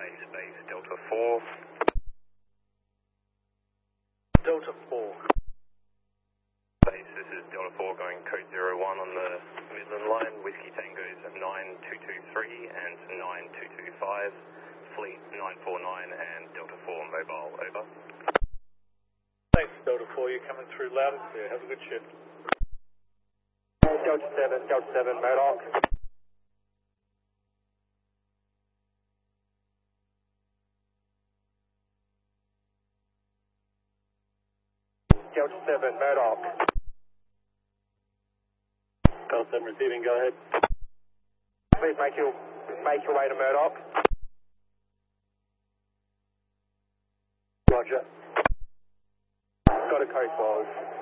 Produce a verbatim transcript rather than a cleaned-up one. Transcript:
base, base, Delta four. Delta four. Base, this is Delta four going code zero one on the Midland line. Whiskey Tango's nine two two three and nine two two five. Fleet nine four nine and Delta four mobile, over. Thanks, Delta four. You're coming through loud and clear. Have a good shift. Delta seven, Delta seven, Murdoch. Delta seven, Murdoch. Delta seven receiving, go ahead. Please make your, make your way to Murdoch. Roger. Got a code twelve.